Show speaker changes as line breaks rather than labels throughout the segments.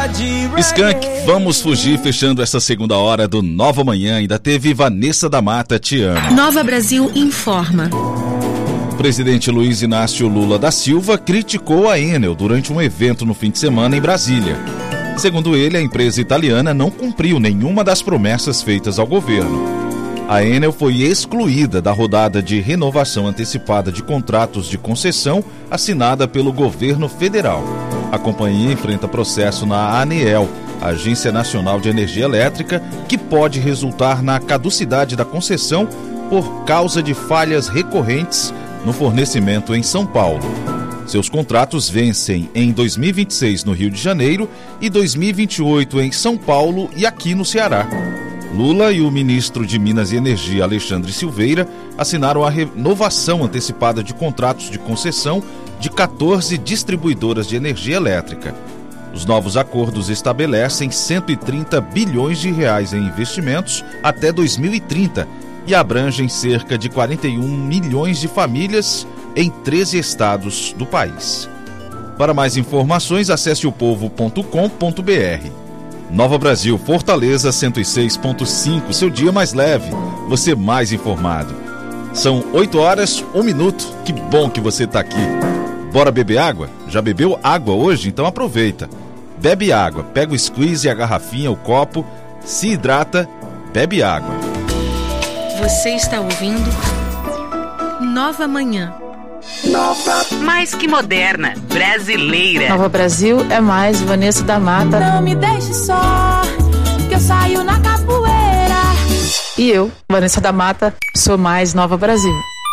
Skank, vamos fugir, fechando essa segunda hora do Nova Manhã. Ainda teve Vanessa da Mata, te amo.
Nova Brasil informa.
O presidente Luiz Inácio Lula da Silva criticou a Enel durante um evento no fim de semana em Brasília. Segundo ele, a empresa italiana não cumpriu nenhuma das promessas feitas ao governo. A Enel foi excluída da rodada de renovação antecipada de contratos de concessão assinada pelo governo federal. A companhia enfrenta processo na ANEEL, Agência Nacional de Energia Elétrica, que pode resultar na caducidade da concessão por causa de falhas recorrentes no fornecimento em São Paulo. Seus contratos vencem em 2026 no Rio de Janeiro e 2028 em São Paulo e aqui no Ceará. Lula e o ministro de Minas e Energia, Alexandre Silveira, assinaram a renovação antecipada de contratos de concessão de 14 distribuidoras de energia elétrica. Os novos acordos estabelecem 130 bilhões de reais em investimentos até 2030 e abrangem cerca de 41 milhões de famílias em 13 estados do país. Para mais informações, acesse opovo.com.br. Nova Brasil, Fortaleza 106.5, seu dia mais leve, você mais informado. São 8 horas, 1 minuto, que bom que você está aqui. Bora beber água? Já bebeu água hoje? Então aproveita. Bebe água, pega o squeeze, a garrafinha, o copo, se hidrata, bebe água.
Você está ouvindo Nova Manhã.
Mais que moderna, brasileira.
Nova Brasil é mais Vanessa da Mata.
Não me deixe só, que eu saio na capoeira.
E eu, Vanessa da Mata, sou mais Nova Brasil.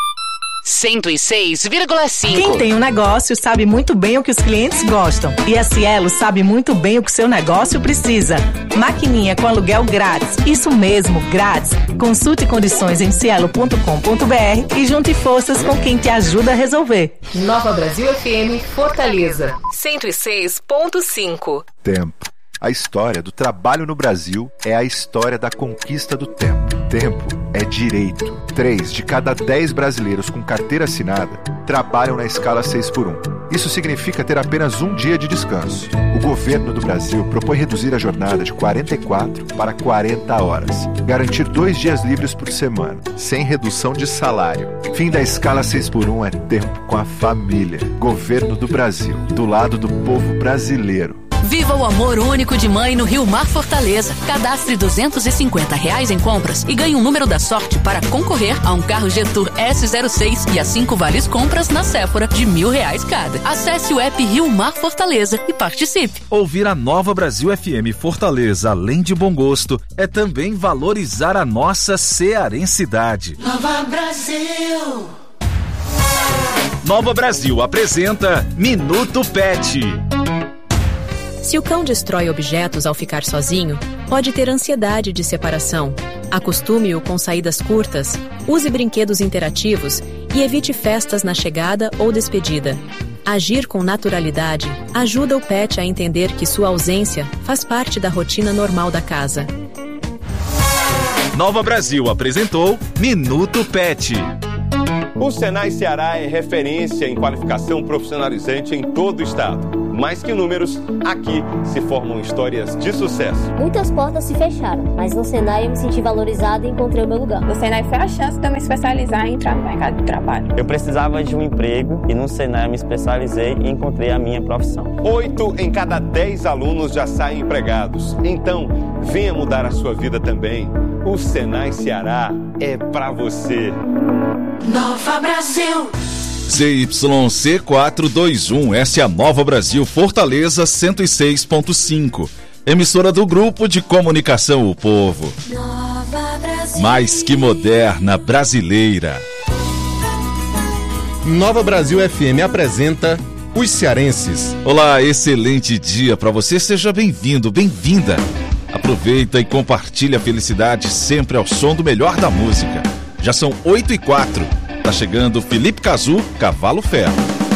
106,5.
Quem tem um negócio sabe muito bem o que os clientes gostam. E a Cielo sabe muito bem o que seu negócio precisa. Maquininha com aluguel grátis. Isso mesmo, grátis. Consulte condições em cielo.com.br e junte forças com quem te ajuda a resolver.
Nova Brasil FM, Fortaleza.
106.5.
Tempo. A história do trabalho no Brasil é a história da conquista do tempo. Tempo é direito. 3 de cada 10 brasileiros com carteira assinada trabalham na escala 6x1. Isso significa ter apenas um dia de descanso. O governo do Brasil propõe reduzir a jornada de 44 para 40 horas. Garantir 2 dias livres por semana, sem redução de salário. Fim da escala 6x1 é tempo com a família. Governo do Brasil, do lado do povo brasileiro.
Viva o amor único de mãe no Rio Mar Fortaleza. Cadastre R$250 em compras e ganhe um número da sorte para concorrer a um carro Getur S06 e a 5 vales compras na Sephora de R$1.000 cada. Acesse o app Rio Mar Fortaleza e participe.
Ouvir a Nova Brasil FM Fortaleza, além de bom gosto, é também valorizar a nossa cearensidade.
Nova Brasil.
Nova Brasil apresenta Minuto Pet.
Se o cão destrói objetos ao ficar sozinho, pode ter ansiedade de separação. Acostume-o com saídas curtas, use brinquedos interativos e evite festas na chegada ou despedida. Agir com naturalidade ajuda o pet a entender que sua ausência faz parte da rotina normal da casa.
Nova Brasil apresentou Minuto Pet.
O Senai Ceará é referência em qualificação profissionalizante em todo o estado. Mais que números, aqui se formam histórias de sucesso.
Muitas portas se fecharam, mas no Senai eu me senti valorizada e encontrei o meu lugar.
No Senai foi a chance de eu me especializar e entrar no mercado de trabalho.
Eu precisava de um emprego e no Senai eu me especializei e encontrei a minha profissão.
8 em cada 10 alunos já saem empregados. Então, venha mudar a sua vida também. O Senai Ceará é pra você.
Nova Brasil.
ZYC421, essa é a Nova Brasil Fortaleza 106.5, emissora do Grupo de Comunicação O Povo.
Nova Brasil.
Mais que moderna, brasileira.
Nova Brasil FM apresenta Os Cearenses.
Olá, excelente dia para você, seja bem-vindo, bem-vinda. Aproveita e compartilha a felicidade sempre ao som do melhor da música. Já são 8h04. Tá chegando Felipe Cazu, Cavalo Ferro.